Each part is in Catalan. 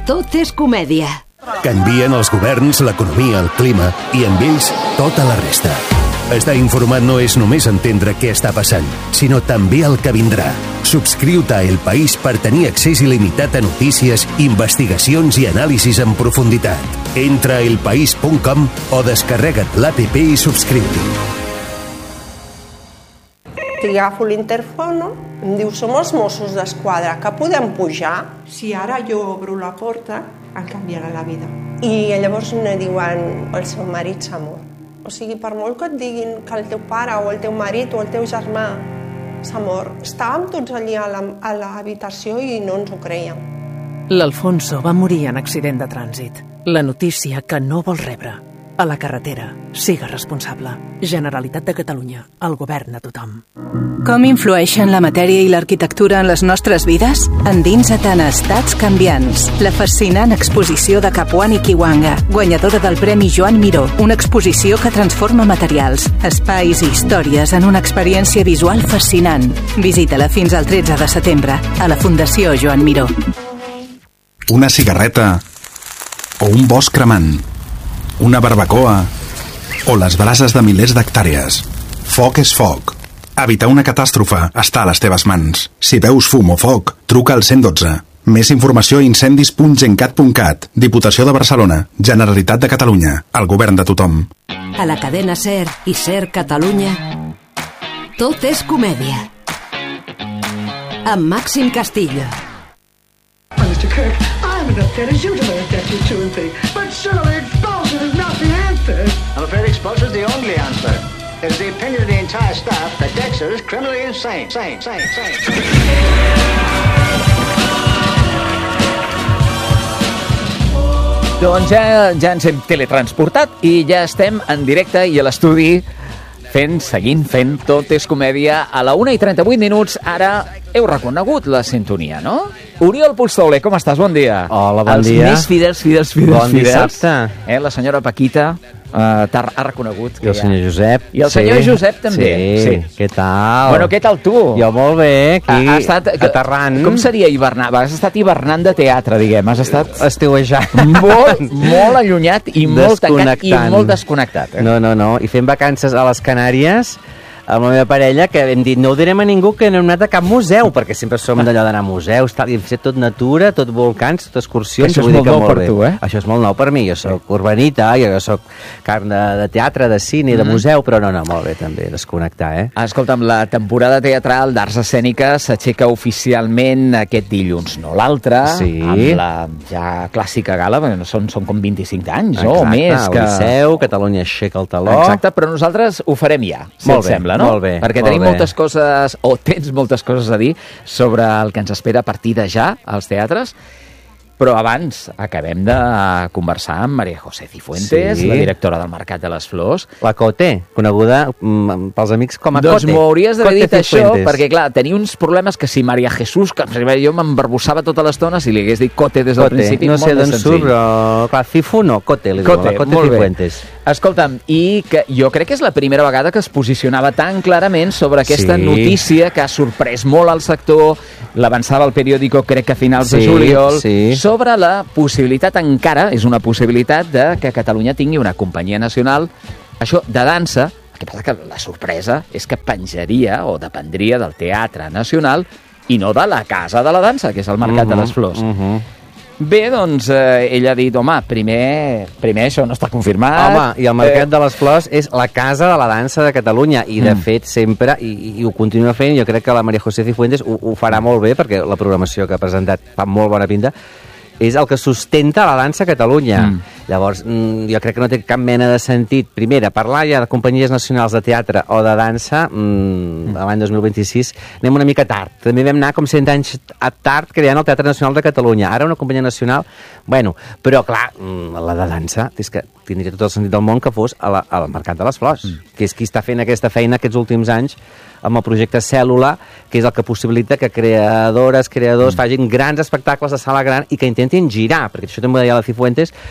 Tot és comèdia. Canvien els governs, l'economia, el clima i amb ells tota la resta. Estar informat no és només entendre què està passant, sinó també el que vindrà. Subscriu-te a El País per tenir accés il·limitat a notícies, investigacions i anàlisis en profunditat. Entra a elpaís.com o descarrega't l'APP i subscriu-t'hi. Agafo l'interfono, em diu, som els Mossos d'Esquadra, que podem pujar? Si ara jo obro la porta, em canviarà la vida. I llavors me diuen, el seu marit s'ha mort. O sigui, per molt que et diguin que el teu pare o el teu marit o el teu germà s'ha mort, estàvem tots allí a l'habitació i no ens ho creiem. L'Alfonso va morir en accident de trànsit. La notícia que no vol rebre. A la carretera, siga responsable. Generalitat de Catalunya, el govern a tothom. Com influeixen la matèria i l'arquitectura en les nostres vides? Endinsa't en Estats canviants, la fascinant exposició de Capuani Kiwanga, guanyadora del Premi Joan Miró, una exposició que transforma materials, espais i històries en una experiència visual fascinant. Visita-la fins al 13 de setembre a la Fundació Joan Miró. Una cigarreta o un bosc cremant, una barbacoa o les brases de milers d'hectàrees. Foc és foc. Evitar una catàstrofe està a les teves mans. Si veus fum o foc, truca al 112. Més informació a incendis.gencat.cat. Diputació de Barcelona. Generalitat de Catalunya. El govern de tothom. A la cadena SER i SER Catalunya, tot és comèdia. Amb Màxim Castillo. Mr. Kirk, I'm as upset as you to learn Section 2 and 3, but surely expulsion is not the answer. I'm afraid expulsion is the only answer. It's the opinion of the entire staff that Dexter is criminally insane. Doncs ja ens hem teletransportat i ja estem en directe i a l'estudi seguint fent Tot és comèdia a la 1:38. Ara heu reconegut la sintonia, no? Oriol Pulsoler, com estàs? Bon dia. Hola, bon dia. Els més fidels. Bon dissabte. La senyora Paquita ha reconegut. I el senyor Josep. I el senyor Josep també. Sí. Què tal? Bueno, què tal tu? Jo molt bé, aquí, aterrant. Com seria hivernar? Has estat hivernant de teatre, diguem. Has estat estiuejant. Molt allunyat i molt tancat i molt desconnectat. No. I fent vacances a les Canàries amb la meva parella, que hem dit no ho direm a ningú que no hem anat a cap museu, perquè sempre som d'allò d'anar a museus, tal, i hem fet tot natura, tot volcans, tot excursions. Això és molt nou per tu, eh? Això és molt nou per mi, jo soc urbanita, jo soc carn de teatre, de cine, de museu, però no, molt bé també, desconnectar, eh? Escolta'm, la temporada teatral d'Arts Escèniques s'aixeca oficialment aquest dilluns, no l'altre, amb la ja clàssica gala, perquè són com 25 anys, o més. Exacte, al Liceu, Catalunya aixeca el taló. Exacte, però nosaltres ho farem ja, si et sembla, no? Molt bé, perquè tenim moltes coses, o tens moltes coses a dir sobre el que ens espera a partir de ja als teatres, però abans acabem de conversar amb María José Cifuentes, la directora del Mercat de les Flors. La Cote, coneguda pels amics com a Cote. Doncs m'ho hauries d'haver dit això, Cifuentes. perquè clar, tenia uns problemes que si María Jesús, que jo m'embarbussava tota l'estona si li hagués dit Cote des del principi, no sé d'on surt, però clar, Cifu no, Cote, li diuen, la Cote Cifuentes. Escolta'm, i que jo crec que és la primera vegada que es posicionava tan clarament sobre aquesta notícia que ha sorprès molt al sector, l'avançava el periòdico crec que a finals de juliol, sobre la possibilitat, encara és una possibilitat, de que Catalunya tingui una companyia nacional, això, de dansa. El que passa que la sorpresa és que penjaria o dependria del Teatre Nacional i no de la Casa de la Dansa, que és el Mercat de les Flors. Bé, doncs, ella ha dit, home, primer això no està confirmat. Home, i el Mercat de les Flors és la Casa de la Dansa de Catalunya, i de fet sempre, i ho continua fent, jo crec que la María José Cifuentes ho farà molt bé, perquè la programació que ha presentat fa molt bona pinta, és el que sustenta la dansa a Catalunya. Llavors, jo crec que no té cap mena de sentit, primera, parlar ja de companyies nacionals de teatre o de dansa, l'any 2026, anem una mica tard. També vam anar com 100 anys tard creant el Teatre Nacional de Catalunya. Ara una companyia nacional, bueno, però clar, la de dansa, és que tindria tot el sentit del món que fos al Mercat de les Flors, que és qui està fent aquesta feina aquests últims anys amb el projecte Cèl·lula, que és el que possibilita que creadores, creadors facin grans espectacles de sala gran i que intentin girar, perquè això també ho deia la Cifuentes, que el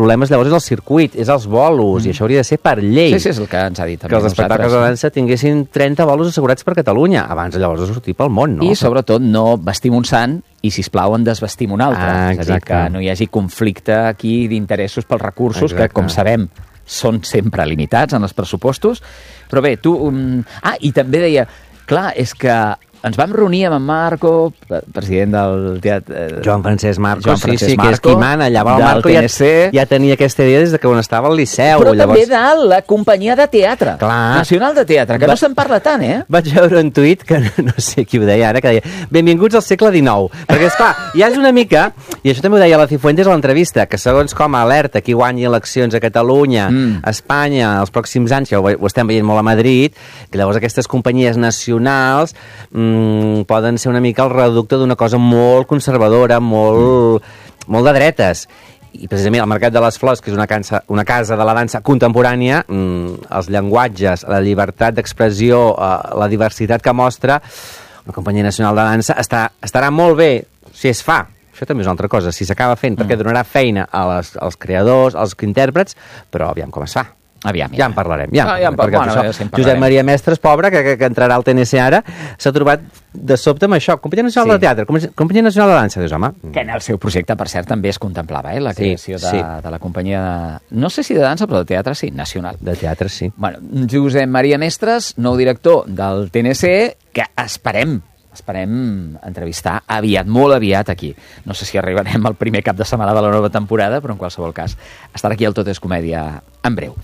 problemes llavors és el circuit, és els bolos, i això hauria de ser per llei. Sí, és el que ens ha dit també que els espectacles de dansa tinguessin 30 bolos assegurats per Catalunya, abans llavors de sortir pel món, no? I sobretot no vestim un sant i, sisplau, en desvestim un altre. És a dir, que no hi hagi conflicte aquí d'interessos pels recursos, que, com sabem, són sempre limitats en els pressupostos. Però bé, tu... i també deia, clar, és que ens vam reunir amb en Marco, president del teatre... Joan Francesc Marco, sí, que és qui mana. Llavors el Marco ja tenia aquesta idea des de que on estava al Liceu. Però també de la companyia de teatre, nacional de teatre, que no se'n parla tant, Vaig veure un tuit, que no sé qui ho deia ara, que deia, benvinguts al segle XIX. Perquè, esclar, ja és una mica, i això també ho deia la Cifuentes a l'entrevista, que segons com alerta qui guanyi eleccions a Catalunya, a Espanya, els pròxims anys, ja ho estem veient molt a Madrid, que llavors aquestes companyies nacionals poden ser una mica el reducte d'una cosa molt conservadora, molt de dretes. I precisament el Mercat de les Flors, que és una casa de la dansa contemporània, els llenguatges, la llibertat d'expressió, la diversitat que mostra, una companyia nacional de dansa estarà molt bé si es fa. Això també és una altra cosa, si s'acaba fent, perquè donarà feina als creadors, als intèrprets, però aviam com es fa. Aviam, ja en parlarem. Josep Maria Mestres, pobre, que entrarà al TNC ara, s'ha trobat de sobte amb això. Companyia Nacional de Teatre, Companyia Nacional de Dansa, dius, home. Que en el seu projecte, per cert, també es contemplava, la creació de la companyia de... No sé si de dansa, però de teatre sí, nacional. De teatre sí. Bueno, Josep Maria Mestres, nou director del TNC, que esperem entrevistar aviat, molt aviat aquí. No sé si arribarem al primer cap de setmana de la nova temporada, però en qualsevol cas estarà aquí al Tot és Comèdia en breu.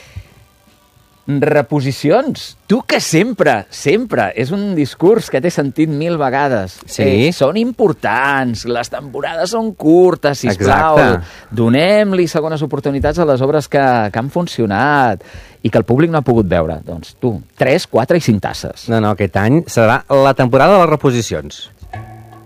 Reposicions. Tu que sempre, és un discurs que t'he sentit 1000 vegades. Sí. Són importants, les temporades són curtes, sisplau. Donem-li segones oportunitats a les obres que han funcionat i que el públic no ha pogut veure. Doncs tu, 3, 4 i 5 tasses. No, aquest any serà la temporada de les reposicions.